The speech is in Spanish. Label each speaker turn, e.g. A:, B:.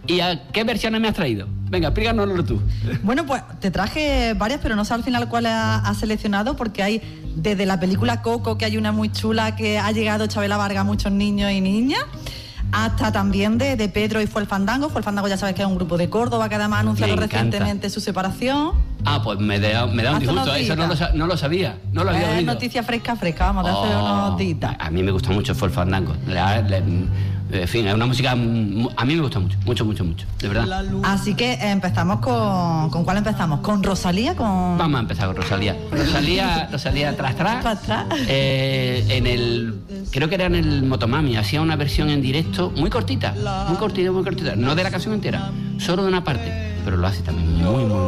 A: ¿Y a qué versiones me has traído? Venga, explícanoslo tú.
B: Bueno, pues te traje varias, pero no sé al final cuál has seleccionado, porque hay desde la película Coco, que hay una muy chula que ha llegado Chabela Vargas a muchos niños y niñas, hasta también de Pedro y Fue el Fandango. Fue el Fandango, ya sabes que es un grupo de Córdoba que además ha anunciado recientemente su separación.
A: Ah, pues me da un disgusto, eso no lo sabía, no lo había oído.
B: Noticia fresca, vamos a hacer unos días.
A: A mí me gusta mucho Fue el Fandango. En fin, es una música, a mí me gusta mucho, de verdad.
B: Así que empezamos ¿con cuál empezamos? ¿Con Rosalía?
A: Vamos a empezar con Rosalía. Rosalía tras. Creo que era en el Motomami, hacía una versión en directo muy cortita. No de la canción entera, solo de una parte, pero lo hace también muy